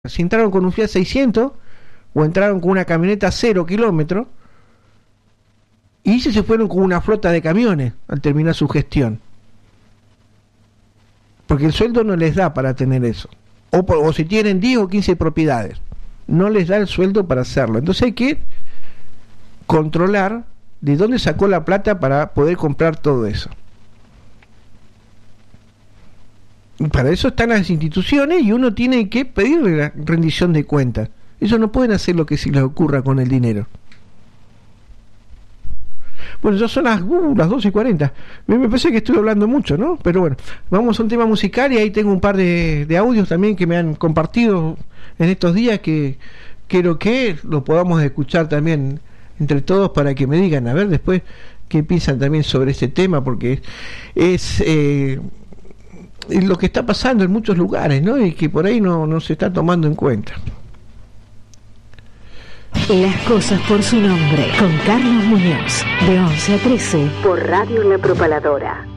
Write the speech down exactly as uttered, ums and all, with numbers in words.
Si entraron con un Fiat seiscientos o entraron con una camioneta cero kilómetros y si se fueron con una flota de camiones al terminar su gestión, porque el sueldo no les da para tener eso, o, por, o si tienen diez o quince propiedades no les da el sueldo para hacerlo. Entonces hay que controlar de dónde sacó la plata para poder comprar todo eso. Para eso están las instituciones y uno tiene que pedirle la rendición de cuentas. Ellos no pueden hacer lo que se les ocurra con el dinero. Bueno, ya son las, uh, las doce y cuarenta. Me, me parece que estoy hablando mucho, ¿no? Pero bueno, vamos a un tema musical y ahí tengo un par de, de audios también que me han compartido en estos días que quiero que lo podamos escuchar también entre todos para que me digan, a ver, después qué piensan también sobre este tema, porque es... Eh, lo que está pasando en muchos lugares, ¿no? Y que por ahí no, no se está tomando en cuenta. Las cosas por su nombre, con Carlos Muñoz, de once a trece, por Radio La Propaladora.